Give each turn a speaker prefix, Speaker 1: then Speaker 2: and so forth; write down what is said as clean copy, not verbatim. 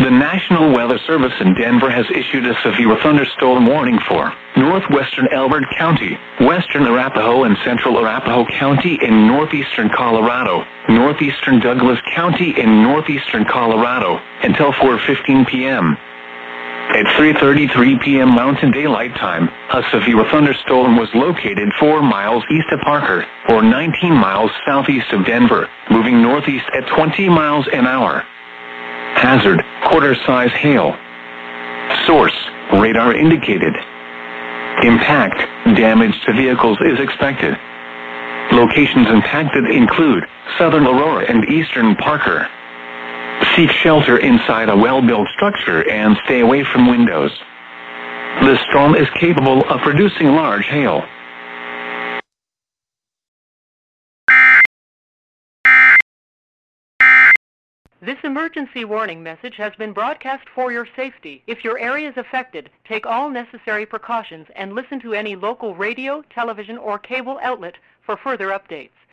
Speaker 1: The National Weather Service in Denver has issued a severe thunderstorm warning for northwestern Elbert County, western Arapahoe and central Arapahoe County in northeastern Colorado, northeastern Douglas County in northeastern Colorado, until 4:15 p.m. At 3:33 p.m. Mountain Daylight Time, a severe thunderstorm was located 4 miles east of Parker, or 19 miles southeast of Denver, moving northeast at 20 miles an hour. Hazard, quarter-size hail. Source, radar indicated. Impact, damage to vehicles is expected. Locations impacted include southern Aurora and eastern Parker. Seek shelter inside a well-built structure and stay away from windows. The storm is capable of producing large hail.
Speaker 2: This emergency warning message has been broadcast for your safety. If your area is affected, take all necessary precautions and listen to any local radio, television, or cable outlet for further updates.